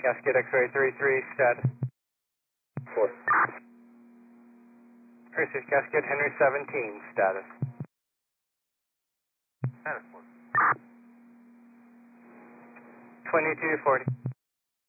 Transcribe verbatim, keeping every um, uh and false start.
Cascade X-ray three three, status. Four. Research Cascade Henry seventeen, status. Status four. twenty-two forty.